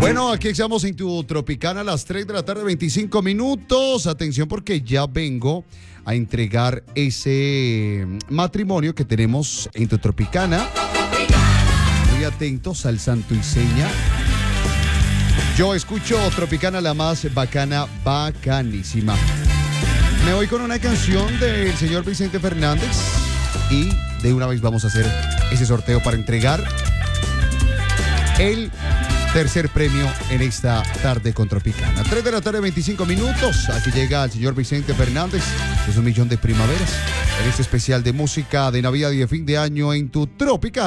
Bueno, aquí estamos en tu Tropicana a las 3 de la tarde, 25 minutos. Atención porque ya vengo a entregar ese matrimonio que tenemos en tu Tropicana. Muy atentos al santo y seña. Yo escucho Tropicana, la más bacana, bacanísima. Me voy con una canción del señor Vicente Fernández y de una vez vamos a hacer ese sorteo para entregar el tercer premio en esta tarde con Tropicana. 3 de la tarde, 25 minutos. Aquí llega el señor Vicente Fernández. Es 1 millón de primaveras. En este especial de música de Navidad y de fin de año en tu Tropicana.